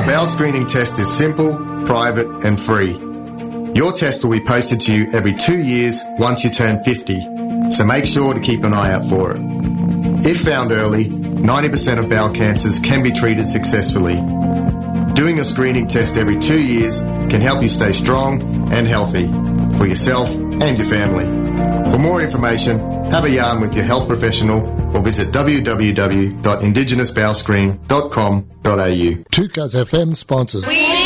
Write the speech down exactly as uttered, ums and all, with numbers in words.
Our bowel screening test is simple, private and free. Your test will be posted to you every two years once you turn fifty, so make sure to keep an eye out for it. If found early, ninety percent of bowel cancers can be treated successfully. Doing a screening test every two years can help you stay strong and healthy for yourself and your family. For more information, have a yarn with your health professional or visit w w w dot indigenous bowel screen dot com dot a u. two Cuz F M sponsors. We